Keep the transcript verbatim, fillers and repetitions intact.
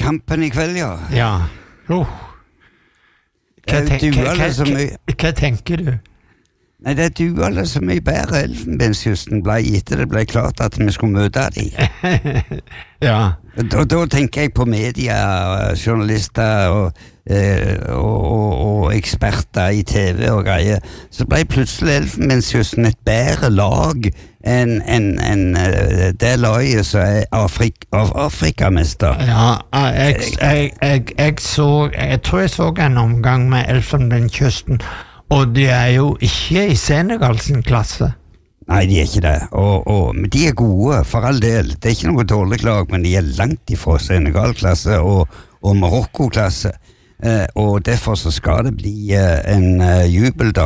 kampen i kveld, ja. Ja. Oh. Hva, Det ten hva, dueller så hva, mye. hva tenker du? Nei, det dueller så mye bedre Elfenbenskysten ble etter det ble klart at vi skulle møte dem. Ja. Og da tenker jeg på media, journalister og, eh, og, og, og eksperter i T V og greier. Så ble plutselig Elfenbenskysten et bedre lag enn en, en, det laget som er Afrik av Afrikamester. Ja, jeg, jeg, jeg, jeg så Jeg tror jeg så en omgang med Elfenbenskysten, og de er jo ikke i Senegal sin klasse. Nei, de er ikke det. Og, og, men de er gode, for all del. Det er ikke noe dårlig lag, men de er langt ifra Senegal-klasse og, og Marokko-klasse. Eh, og derfor så skal det bli eh, en uh, jubeldag.